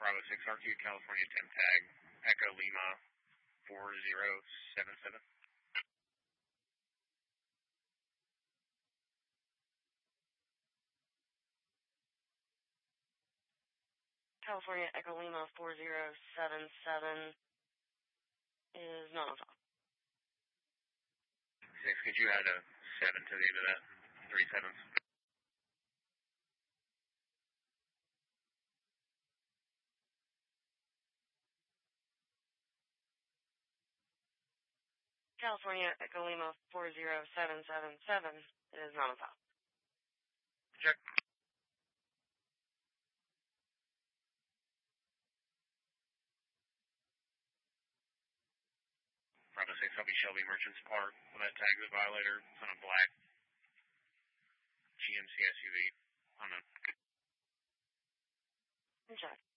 Bravo 6 RQ, California, temp tag, Echo Lima 4077. California Echo Lima 4077 is not on top. 6, could you add a 7 to the end of that? 3 sevens. California Echo Lima 40777 is not on top. Check. Bravo 6, I'll be Shelby Merchants Park. Will that tag the violator? It's on a black GMC SUV. On a... Check.